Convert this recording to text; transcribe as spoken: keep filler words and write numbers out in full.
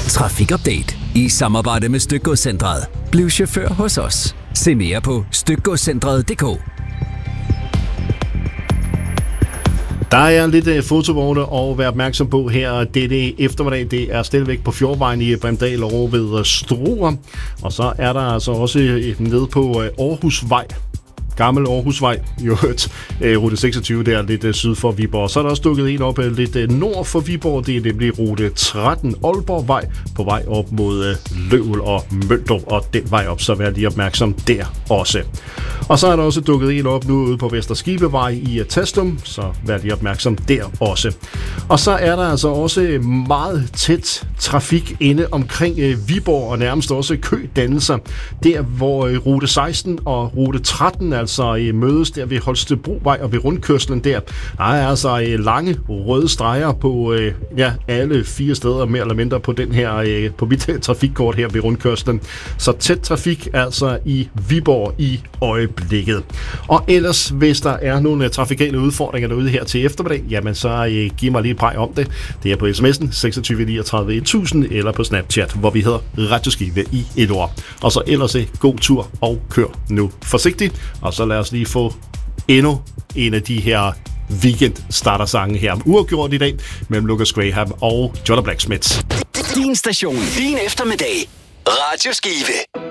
Trafikupdate i samarbejde med Stykgodscentret. Bliv chauffør hos os. Se mere på stykgodscentret punktum d k. Der er lidt fotovogne at være opmærksom på her. Dette eftermiddag, det er stadigvæk på Fjordvejen i Bremdal over ved Struer. Og så er der altså også nede på Aarhusvej. Gammel Aarhusvej, jo et rute seksogtyve der lidt syd for Viborg. Så er der også dukket en op lidt nord for Viborg. Det er nemlig rute tretten Aalborgvej på vej op mod Løvel og Møldrup, og den vej op, så vær lige opmærksom der også. Og så er der også dukket en op nu ude på Vesterskibevej i Tastum, så vær lige opmærksom der også. Og så er der altså også meget tæt trafik inde omkring Viborg, og nærmest også kødannelser. Der hvor rute seksten og rute tretten altså Så mødes der ved Holstebrovej og ved rundkørslen der. Der er altså lange røde streger på ja, alle fire steder, mere eller mindre på den her, på mit trafikkort her ved rundkørslen. Så tæt trafik altså i Viborg i øjeblikket. Og ellers, hvis der er nogle trafikale udfordringer derude her til eftermiddag, jamen så giv mig lige et præg om det. Det er på sms'en seksogtyve niogtredive tusind eller på Snapchat, hvor vi hedder Radioskive i et ord. Og så ellers god tur og kør nu forsigtigt. Og så lad os lige få endnu en af de her weekend-starter-sange her. Uafgjort i dag mellem Lucas Graham og Jonna Blacksmith. Din station, din eftermiddag. Radioskive.